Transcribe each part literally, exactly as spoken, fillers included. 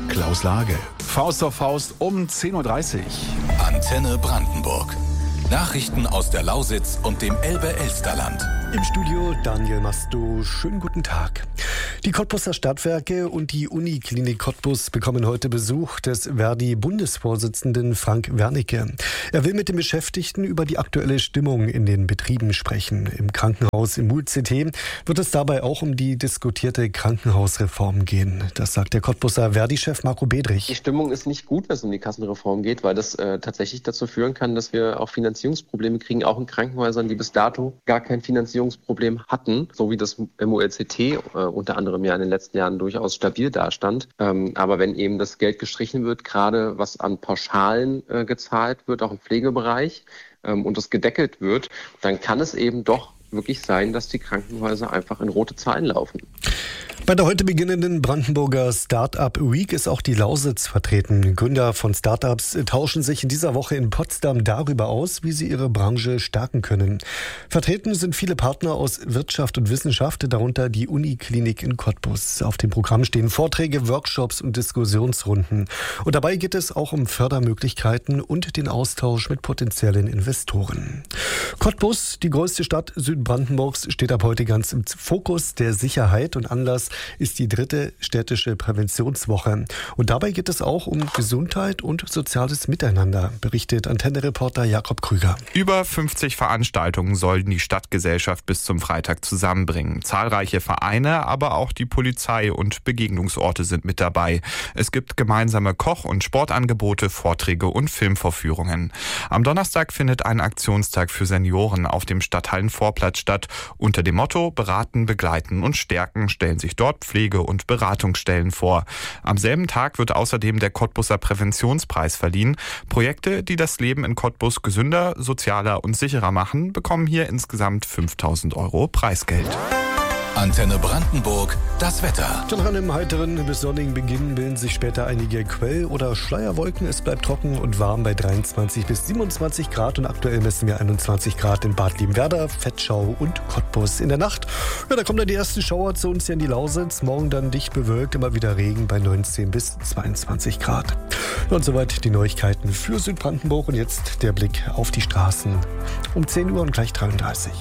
Klaus Lage. Faust auf Faust um zehn Uhr dreißig. Antenne Brandenburg. Nachrichten aus der Lausitz und dem Elbe-Elsterland. Im Studio Daniel Masto. Schönen guten Tag. Die Cottbuser Stadtwerke und die Uniklinik Cottbus bekommen heute Besuch des Verdi-Bundesvorsitzenden Frank Wernicke. Er will mit den Beschäftigten über die aktuelle Stimmung in den Betrieben sprechen. Im Krankenhaus im M U C T wird es dabei auch um die diskutierte Krankenhausreform gehen. Das sagt der Cottbuser Verdi-Chef Marco Bedrich. Die Stimmung ist nicht gut, wenn es um die Kassenreform geht, weil das äh, tatsächlich dazu führen kann, dass wir auch Finanzierungsprobleme kriegen, auch in Krankenhäusern, die bis dato gar kein Finanzierungsproblem hatten, so wie das M U L C T äh, unter anderem ja in den letzten Jahren durchaus stabil dastand. Ähm, aber wenn eben das Geld gestrichen wird, gerade was an Pauschalen äh, gezahlt wird, auch im Pflegebereich, ähm, und das gedeckelt wird, dann kann es eben doch wirklich sein, dass die Krankenhäuser einfach in rote Zahlen laufen. Bei der heute beginnenden Brandenburger Start-up Week ist auch die Lausitz vertreten. Gründer von Start-ups tauschen sich in dieser Woche in Potsdam darüber aus, wie sie ihre Branche stärken können. Vertreten sind viele Partner aus Wirtschaft und Wissenschaft, darunter die Uniklinik in Cottbus. Auf dem Programm stehen Vorträge, Workshops und Diskussionsrunden. Und dabei geht es auch um Fördermöglichkeiten und den Austausch mit potenziellen Investoren. Cottbus, die größte Stadt Südbrandenburgs, steht ab heute ganz im Fokus der Sicherheit und Anlass ist die dritte städtische Präventionswoche. Und dabei geht es auch um Gesundheit und soziales Miteinander, berichtet Antenne-Reporter Jakob Krüger. Über fünfzig Veranstaltungen sollen die Stadtgesellschaft bis zum Freitag zusammenbringen. Zahlreiche Vereine, aber auch die Polizei und Begegnungsorte sind mit dabei. Es gibt gemeinsame Koch- und Sportangebote, Vorträge und Filmvorführungen. Am Donnerstag findet ein Aktionstag für Senioren auf dem Stadthallenvorplatz statt. Unter dem Motto Beraten, Begleiten und Stärken stellen sich dort Pflege- und Beratungsstellen vor. Am selben Tag wird außerdem der Cottbuser Präventionspreis verliehen. Projekte, die das Leben in Cottbus gesünder, sozialer und sicherer machen, bekommen hier insgesamt fünftausend Euro Preisgeld. Antenne Brandenburg, das Wetter. Schon an einem heiteren bis sonnigen Beginn bilden sich später einige Quell- oder Schleierwolken. Es bleibt trocken und warm bei dreiundzwanzig bis siebenundzwanzig Grad und aktuell messen wir einundzwanzig Grad in Bad Liebenwerda, Vetschau und Cottbus. In der Nacht, ja, da kommen dann die ersten Schauer zu uns hier in die Lausitz. Morgen dann dicht bewölkt, immer wieder Regen bei neunzehn bis zweiundzwanzig Grad. Und soweit die Neuigkeiten für Südbrandenburg und jetzt der Blick auf die Straßen. Um zehn Uhr und gleich dreiunddreißig.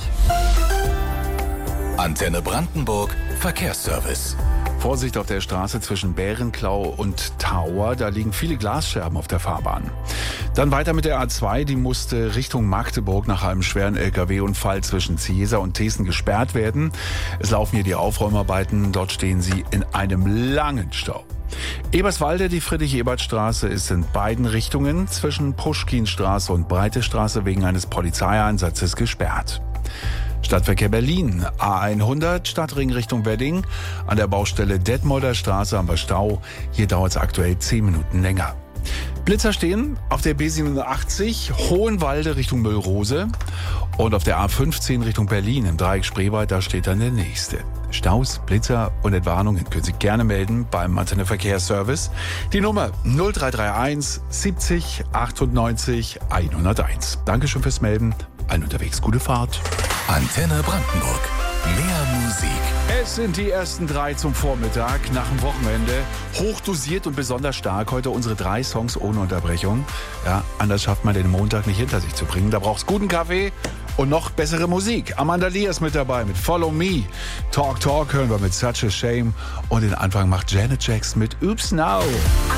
Antenne Brandenburg, Verkehrsservice. Vorsicht auf der Straße zwischen Bärenklau und Tauer, da liegen viele Glasscherben auf der Fahrbahn. Dann weiter mit der A zwei, die musste Richtung Magdeburg nach einem schweren L K W-Unfall zwischen Ziesa und Thesen gesperrt werden. Es laufen hier die Aufräumarbeiten, dort stehen sie in einem langen Stau. Eberswalde, die Friedrich-Ebert-Straße ist in beiden Richtungen zwischen Puschkinstraße und Breitestraße wegen eines Polizeieinsatzes gesperrt. Stadtverkehr Berlin, A hundert, Stadtring Richtung Wedding, an der Baustelle Detmolder Straße am Stau. Hier dauert es aktuell zehn Minuten länger. Blitzer stehen auf der B siebenundachtzig, Hohenwalde Richtung Müllrose und auf der A fünfzehn Richtung Berlin im Dreieck Spreewald, da steht dann der nächste. Staus, Blitzer und Entwarnungen können Sie gerne melden beim Antenne Verkehrsservice. Die Nummer null drei drei eins siebzig achtundneunzig hunderteins. Dankeschön fürs Melden. Allen unterwegs gute Fahrt. Antenne Brandenburg. Mehr Musik. Es sind die ersten drei zum Vormittag nach dem Wochenende. Hochdosiert und besonders stark. Heute unsere drei Songs ohne Unterbrechung. Ja, anders schafft man den Montag nicht hinter sich zu bringen. Da braucht's guten Kaffee und noch bessere Musik. Amanda Lee ist mit dabei mit Follow Me. Talk Talk hören wir mit Such a Shame. Und den Anfang macht Janet Jackson mit Oops Now.